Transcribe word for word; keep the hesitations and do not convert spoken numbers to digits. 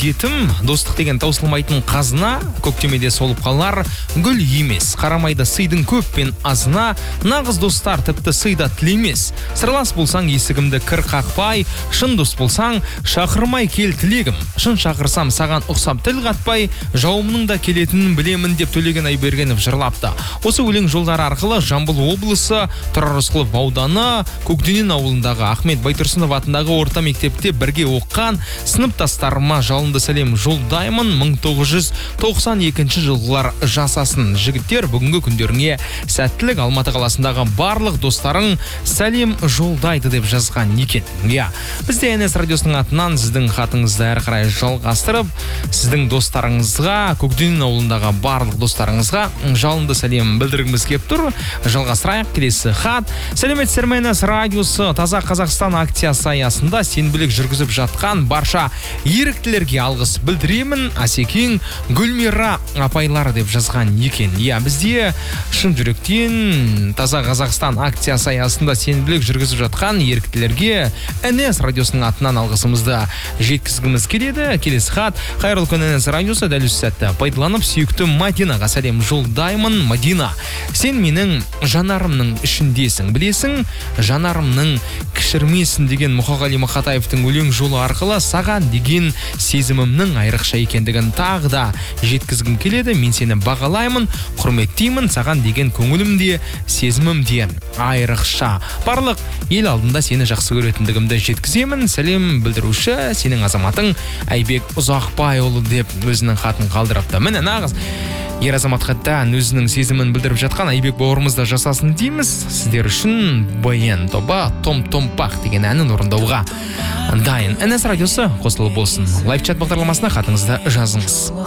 әдетім, достық деген таусылмайтын қазына, көктемеде солып қалар, гүл емес, қарамайды сыйдың көп пен азына, нағыз достар тіпті сыйда тілемес. Сырлас болсаң есігімді кір қақпай, шын дос болсаң шақырмай кел тілегім. Шын шақырсам саған ұқсап тіл қатпай, жауымның да келетінін білемін деп Төлеген Айбергенов жырлапты. Осы өлең жолдары арқылы Жамбыл облысы, Тұрар Рысқұлов ауданы, Көкденен ауылындағы Ахмет Байтұрсынов атындағы орта мектепте бірге оққан сыныптастарыма жалынды сәлем жолдаймын. мың тоғыз жүз тоқсан екінші жылғылар жасасын. Жігіттер, бүгінгі күндеріңе сәттілік. Алматы қаласындағы барлық достарың сәлем жолдайды деп жазған екен. Я, бізде эн эс радиосының атынан сіздің хатыңызды әрі қарай жалғастырып, сіздің достарыңызға, Көкденен ауылындағы барлық достарыңызға жалынды сәлем білдіргіміз кеп тұр. Жалғастырайық. Келесі хат. Сәлеметсіздер ме, эн эс радиосы Таза Қазақстан акциясы аясында сенбілік жүргізіп жатқан барша еріктілерге алғыс білдіремін. Асекең Гүлмира апайлары деп жазған екен. Я, бізде шын жүректен Таза Қазақстан акциясы аясында сенбілік жүргізіп жатқан еріктілерге эн эс радиосының атынан алғысымызды жеткізгіміз келеді. Келесі хат. Қайырлы күн, эн эс радиосы. Дәл осы сәтті пайдаланып сүйікті Мадинаға сәлем жолдаймын. Мадина, сен менің жанарымның ішіндесің, білесің, жанарымның кішірмесін деген Мұқағали Мақатаевтың өлең жолы арқылы саған деген сезімімнің айрықша екендігін тағы да жеткізгім келеді. Мен сені бағалаймын, құрметтеймін, саған деген көңілім де сезімім де айрықша. Барлық ел алдында сені жақсы көретіндігімді жеткіземін. Сәлем білдіруші сенің азаматың Айбек Ұзақбайұлы деп өзінің хатын қалдырыпты. Міне нағыз ер азаматқа тән өзінің сезімін білдіріп жатқан Айбек бауырымызда жасасын дейміз. Сіздер үшін Баян тобы Том-Томпақ деген әнін орындауға дайын. эн эс радиосы қосылып болсын. Лайв чат бағдарламасына хатыңызды жазыңыз.